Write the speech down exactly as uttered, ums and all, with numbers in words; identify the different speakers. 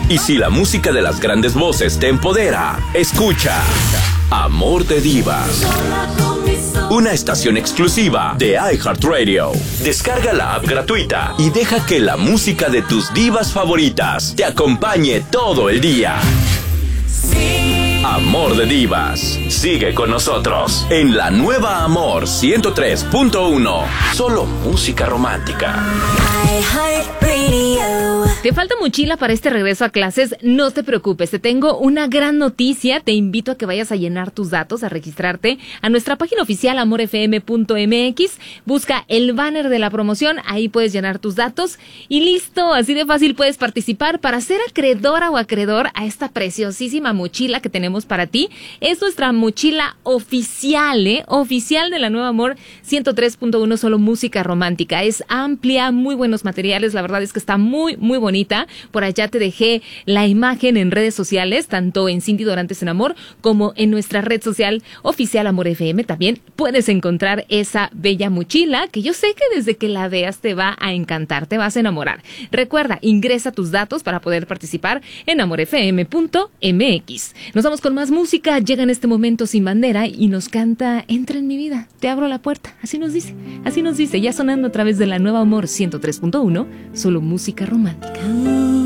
Speaker 1: Y si la música de las grandes voces te empodera, escucha Amor de Divas, una estación exclusiva de iHeartRadio. Descarga la app gratuita y deja que la música de tus divas favoritas te acompañe todo el día. Amor de Divas. Sigue con nosotros en la nueva Amor ciento tres punto uno. Solo música romántica.
Speaker 2: ¿Te falta mochila para este regreso a clases? No te preocupes, te tengo una gran noticia. Te invito a que vayas a llenar tus datos, a registrarte a nuestra página oficial amor f m punto m x. Busca el banner de la promoción, ahí puedes llenar tus datos y listo. Así de fácil puedes participar para ser acreedora o acreedor a esta preciosísima mochila que tenemos para ti. Es nuestra mochila oficial, ¿eh? Oficial de la nueva Amor ciento tres punto uno, solo música romántica. Es amplia, muy buenos materiales, la verdad es que está muy, muy bonita. Por allá te dejé la imagen en redes sociales, tanto en Cindy Dorantes en Amor como en nuestra red social oficial Amor F M. También puedes encontrar esa bella mochila que yo sé que desde que la veas te va a encantar, te vas a enamorar. Recuerda, ingresa tus datos para poder participar en amor f m punto m x. Nos vamos con más música. Llega en este momento Sin Bandera y nos canta Entra en mi vida, te abro la puerta. Así nos dice, así nos dice, ya sonando a través de la nueva Amor ciento tres punto uno, solo música romántica.